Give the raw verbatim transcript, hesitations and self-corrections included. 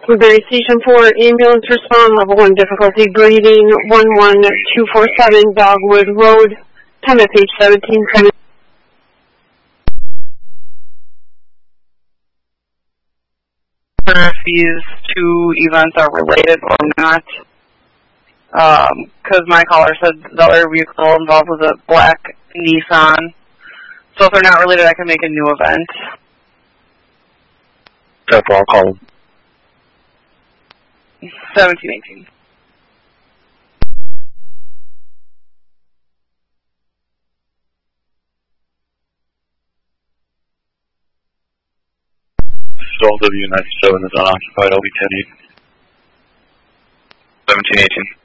Woodbury Station four, ambulance respond, level one difficulty, breathing, one one two four seven, Dogwood Road, time at page seventeen, seven. If these two events are related or not, because um, my caller said the other vehicle involved was a black Nissan. So if they're not related, I can make a new event. That's all called. seventeen eighteen. Sol W ninety-seven is unoccupied, I'll be ten eight. seventeen eighteen.